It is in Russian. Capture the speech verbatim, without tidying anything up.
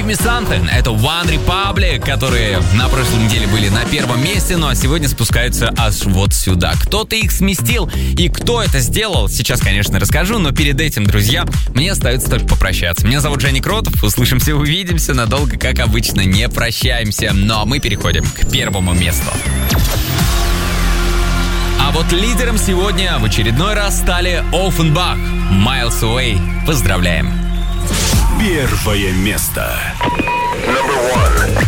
Me Something. Это One Republic, которые на прошлой неделе были на первом месте, ну а сегодня спускаются аж вот сюда. Кто-то их сместил, и кто это сделал, сейчас, конечно, расскажу, но перед этим, друзья, мне остается только попрощаться. Меня зовут Женя Кротов, услышимся, увидимся, надолго, как обычно, не прощаемся. Ну а мы переходим к первому месту. А вот лидером сегодня в очередной раз стали Offenbach. Miles Away. Поздравляем. Первое место. Number one.